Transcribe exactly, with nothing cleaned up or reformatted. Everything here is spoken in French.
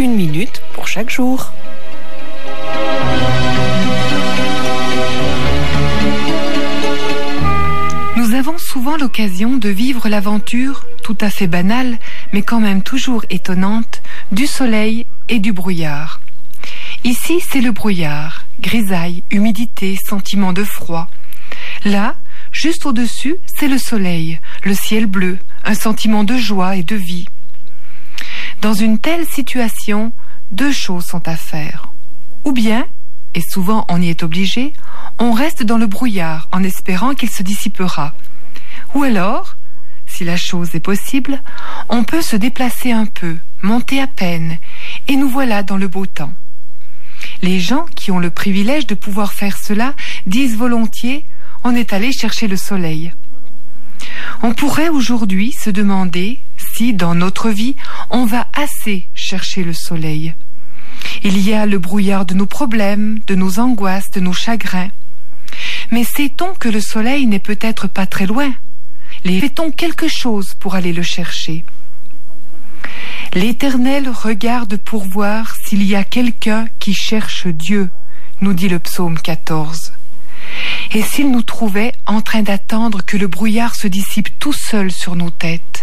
une minute pour chaque jour. Nous avons souvent l'occasion de vivre l'aventure, tout à fait banale, mais quand même toujours étonnante, du soleil et du brouillard. Ici, c'est le brouillard, grisaille, humidité, sentiment de froid. Là, juste au-dessus, c'est le soleil, le ciel bleu, un sentiment de joie et de vie. Dans une telle situation, deux choses sont à faire. Ou bien, et souvent on y est obligé, on reste dans le brouillard en espérant qu'il se dissipera. Ou alors, si la chose est possible, on peut se déplacer un peu, monter à peine, et nous voilà dans le beau temps. Les gens qui ont le privilège de pouvoir faire cela disent volontiers « on est allé chercher le soleil ». On pourrait aujourd'hui se demander si, dans notre vie, on va assez chercher le soleil. Il y a le brouillard de nos problèmes, de nos angoisses, de nos chagrins. Mais sait-on que le soleil n'est peut-être pas très loin? Fait-on quelque chose pour aller le chercher? L'Éternel regarde pour voir s'il y a quelqu'un qui cherche Dieu, nous dit le psaume quatorze. Et s'il nous trouvait en train d'attendre que le brouillard se dissipe tout seul sur nos têtes?